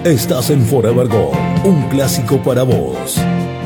Estás en Forever Gold, un clásico para vos.